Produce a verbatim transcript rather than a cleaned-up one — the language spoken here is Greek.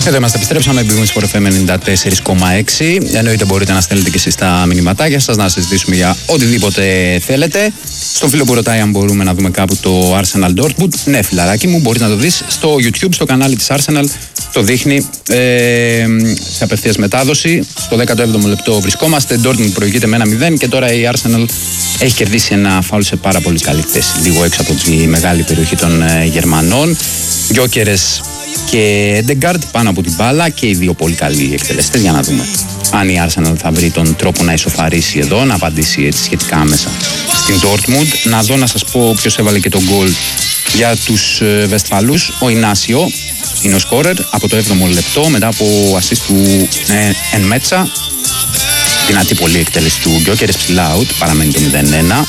Εδώ είμαστε, επιστρέψαμε, μπήκαμε στο εφ εμ ενενήντα τέσσερα κόμμα έξι. Εννοείται μπορείτε να στέλνετε και εσείς τα μηνυματάκια σας, να συζητήσουμε για οτιδήποτε θέλετε. Στον φίλο που ρωτάει αν μπορούμε να δούμε κάπου το Arsenal Dortmund. Ναι, φιλαράκι μου, μπορείς να το δεις στο YouTube, στο κανάλι της Arsenal. Το δείχνει ε, σε απευθείας μετάδοση. Στο δέκατο έβδομο λεπτό βρισκόμαστε. Dortmund προηγείται με ένα μηδέν και τώρα η Arsenal έχει κερδίσει ένα φάουλ σε πάρα πολύ καλή θέση. Λίγο έξω από τη μεγάλη περιοχή των ε, Γερμανών. Γκιόκερες και Έντεγκαρντ πάνω από την μπάλα και οι δύο πολύ καλοί εκτελεστές. Για να δούμε αν η Arsenal θα βρει τον τρόπο να ισοφαρίσει εδώ, να απαντήσει έτσι σχετικά άμεσα στην Dortmund. Να δω να σας πω ποιος έβαλε και τον γκολ για τους ε, Βεσφαλούς. Ο Ινάσιο είναι ο σκόρερ από το έβδομο λεπτό μετά από assist του ε, Εν Μέτσα. Δυνατή πολύ εκτέλεση του Γκιόκερες, ψηλά out, παραμένει το μηδέν ένα.